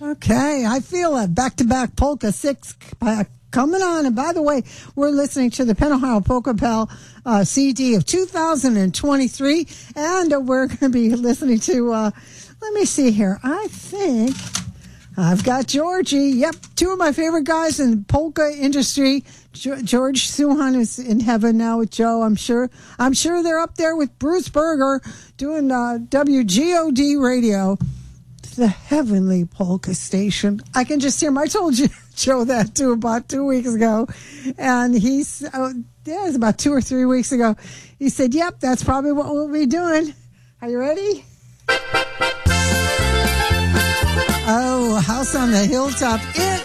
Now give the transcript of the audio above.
Okay, I feel it. Back-to-back Polka 6 coming on. And by the way, we're listening to the Penn Ohio Polka Pal CD of 2023. And we're going to be listening to, let me see here. I think I've got Georgie. Yep, two of my favorite guys in the polka industry. George Suhan is in heaven now with Joe, I'm sure. I'm sure they're up there with Bruce Berger doing WGOD radio. The Heavenly Polka Station. I can just hear him. I told you, Joe, that too about 2 weeks ago. And it was about 2 or 3 weeks ago. He said, yep, that's probably what we'll be doing. Are you ready? Oh, House on the Hilltop. It